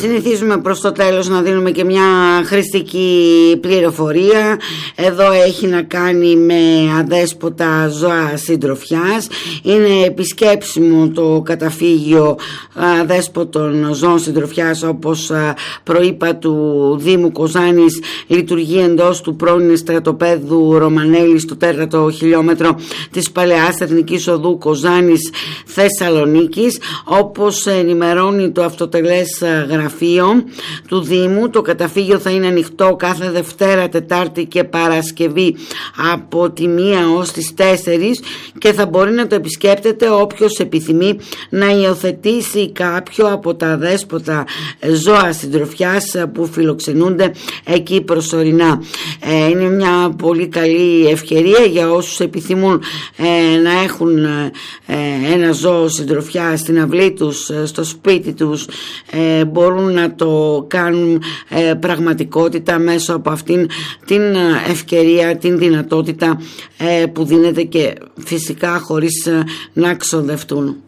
Συνηθίζουμε προς το τέλος να δίνουμε και μια χρηστική πληροφορία. Εδώ έχει να κάνει με αδέσποτα ζώα συντροφιάς. Είναι επισκέψιμο το καταφύγιο αδέσποτων ζώων συντροφιάς, όπως προείπα, του Δήμου Κοζάνης. Λειτουργεί εντός του πρώην στρατοπέδου Ρωμανέλη, στο 4ο χιλιόμετρο της Παλαιάς Εθνικής Οδού Κοζάνης Θεσσαλονίκης. Όπως ενημερώνει το αυτοτελές γραφείο του Δήμου, το καταφύγιο θα είναι ανοιχτό κάθε Δευτέρα, Τετάρτη και Παρασκευή από τη 1 ως τις 4 και θα μπορεί να το επισκέπτεται όποιος επιθυμεί να υιοθετήσει κάποιο από τα αδέσποτα ζώα συντροφιάς που φιλοξενούνται εκεί προσωρινά. Είναι μια πολύ καλή ευκαιρία για όσους επιθυμούν να έχουν ένα ζώο συντροφιά στην αυλή τους, στο σπίτι τους. Μπορούν να το κάνουν πραγματικότητα μέσω από αυτήν την ευκαιρία, την δυνατότητα που δίνεται, και φυσικά χωρίς να ξοδευτούν.